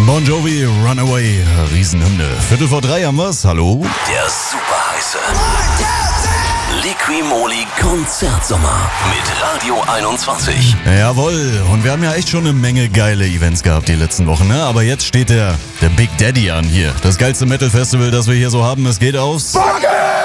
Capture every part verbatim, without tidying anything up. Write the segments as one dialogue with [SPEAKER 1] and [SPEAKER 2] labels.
[SPEAKER 1] Bon Jovi, Runaway, Riesenhymne. Viertel vor drei haben wir's, hallo?
[SPEAKER 2] Der super heiße Liqui-Moly Konzertsommer mit Radio einundzwanzig.
[SPEAKER 1] Jawohl, und wir haben ja echt schon eine Menge geile Events gehabt die letzten Wochen, ne? Aber jetzt steht der, der Big Daddy an hier. Das geilste Metal-Festival, das wir hier so haben, es geht aufs... Wacken!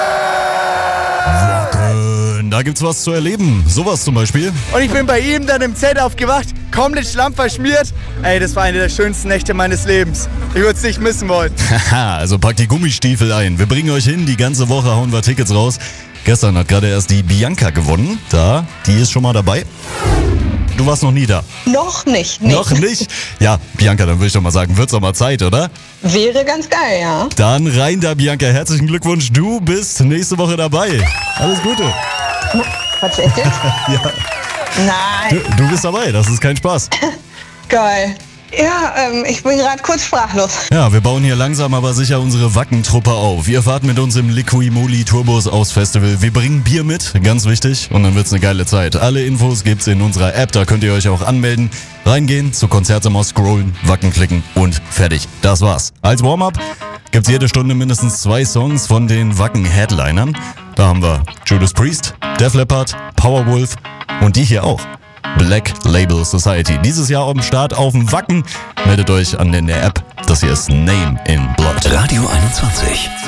[SPEAKER 1] Wacken! Da gibt's was zu erleben, sowas zum Beispiel.
[SPEAKER 3] Und ich bin bei ihm dann im Zelt aufgewacht, komplett schlammverschmiert. Ey, das war eine der schönsten Nächte meines Lebens. Ich würde es nicht missen wollen.
[SPEAKER 1] Haha, also packt die Gummistiefel ein. Wir bringen euch hin, die ganze Woche hauen wir Tickets raus. Gestern hat gerade erst die Bianca gewonnen. Da, die ist schon mal dabei. Du warst noch nie da.
[SPEAKER 4] Noch nicht, nee.
[SPEAKER 1] Noch nicht? Ja, Bianca, dann würde ich doch mal sagen, wird's doch mal Zeit, oder?
[SPEAKER 4] Wäre ganz geil, ja.
[SPEAKER 1] Dann rein da, Bianca. Herzlichen Glückwunsch. Du bist nächste Woche dabei. Alles Gute.
[SPEAKER 4] Was echt jetzt?
[SPEAKER 1] Ja.
[SPEAKER 4] Nein.
[SPEAKER 1] Du, du bist dabei, das ist kein Spaß.
[SPEAKER 4] Geil. Ja, ähm, ich bin gerade kurz sprachlos.
[SPEAKER 1] Ja, wir bauen hier langsam aber sicher unsere Wackentruppe auf. Ihr fahrt mit uns im Liqui-Moly Tourbus aufs Festival. Wir bringen Bier mit, ganz wichtig, und dann wird's eine geile Zeit. Alle Infos gibt's in unserer App, da könnt ihr euch auch anmelden. Reingehen, zu Konzertsommer scrollen, Wacken klicken und fertig. Das war's. Als Warm-up gibt's jede Stunde mindestens zwei Songs von den Wacken-Headlinern. Da haben wir Judas Priest, Def Leppard, Powerwolf und die hier auch. Black Label Society. Dieses Jahr am Start auf dem Wacken. Meldet euch an in der App. Das hier ist Name in Blood.
[SPEAKER 2] Radio einundzwanzig.